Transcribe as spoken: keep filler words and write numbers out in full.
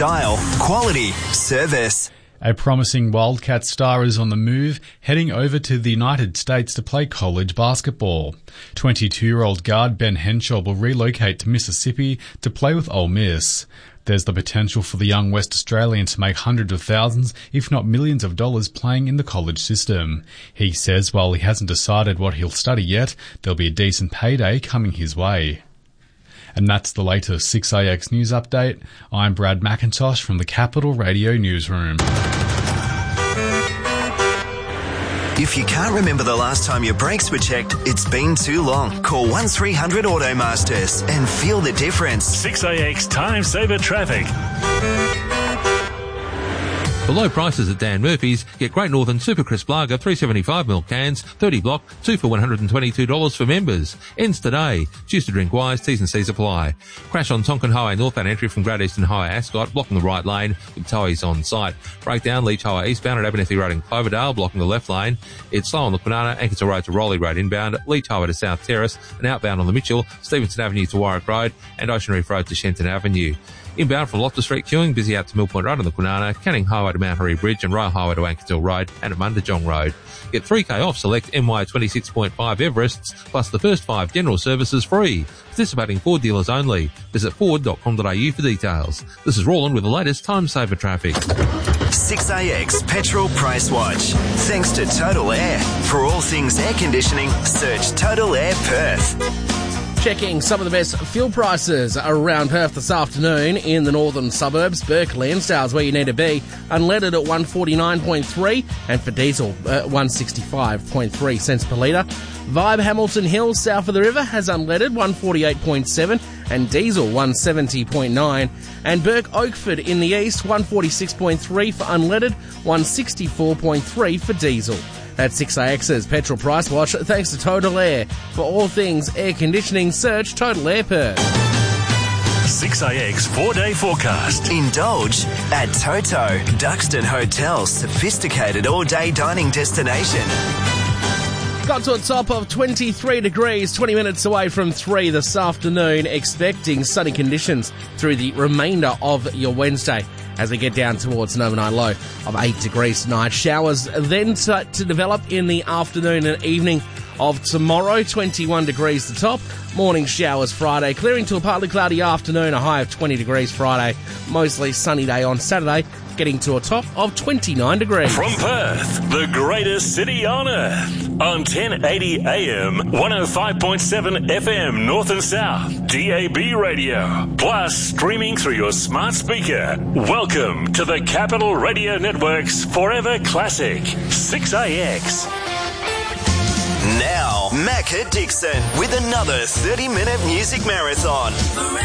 style, quality, service. A promising Wildcat star is on the move, heading over to the United States to play college basketball. twenty-two-year-old guard Ben Henshaw will relocate to Mississippi to play with Ole Miss. There's the potential for the young West Australian to make hundreds of thousands, if not millions of dollars playing in the college system. He says while he hasn't decided what he'll study yet, there'll be a decent payday coming his way. And that's the latest six A X News Update. I'm Brad McIntosh from the Capital Radio Newsroom. If you can't remember the last time your brakes were checked, it's been too long. Call one three hundred Auto Masters and feel the difference. six A X Time Saver Traffic. For low prices at Dan Murphy's, get Great Northern Super Crisp Lager three seventy-five ml cans, thirty block, two for one hundred twenty-two dollars for members. Ends today. Choose to drink wise, T's and C's apply. Crash on Tonkin Highway northbound entry from Great Eastern Highway Ascot, blocking the right lane with towies on site. Breakdown Leach Highway eastbound at Abernethy Road in Cloverdale, blocking the left lane. It's slow on the Kwinana, Ankersville Road to Rowley Road inbound, Leach Highway to South Terrace, and outbound on the Mitchell, Stevenson Avenue to Warwick Road, and Ocean Reef Road to Shenton Avenue. Inbound from Loftus Street queuing, busy out to Mill Point Road on the Kwinana, Canning Highway to Mount Harry Bridge and Royal Highway to Ankersville Road and at Mundajong Road. Get three K off select M Y twenty-six point five Everests, plus the first five general services free. Participating Ford dealers only. Visit ford dot com dot a u for details. This is Roland with the latest time saver traffic. six A X Petrol Price Watch. Thanks to Total Air. For all things air conditioning, search Total Air Perth. Checking some of the best fuel prices around Perth this afternoon in the northern suburbs. Burke Lansdowne's where you need to be. Unleaded at one forty-nine point three and for diesel uh, one sixty-five point three cents per litre. Vibe Hamilton Hill south of the river has unleaded one forty-eight point seven and diesel one seventy point nine. And Burke Oakford in the east one forty-six point three for unleaded, one sixty-four point three for diesel. That's six A X's Petrol Price Watch, thanks to Total Air. For all things air conditioning, search Total Air Perth. six A X four-day forecast. Indulge at Toto, Duxton Hotel's sophisticated all-day dining destination. Got to a top of twenty-three degrees, twenty minutes away from three this afternoon, expecting sunny conditions through the remainder of your Wednesday. As we get down towards an overnight low of eight degrees tonight. Showers then start to develop in the afternoon and evening of tomorrow. twenty-one degrees the top. Morning showers Friday. Clearing to a partly cloudy afternoon. A high of twenty degrees Friday. Mostly sunny day on Saturday. Getting to a top of twenty-nine degrees. From Perth, the greatest city on earth. On ten eighty A M, one oh five point seven F M, North and South, D A B radio. Plus, streaming through your smart speaker. Welcome to the Capital Radio Network's Forever Classic, six A X. Now, Macca Dixon with another thirty-minute music marathon.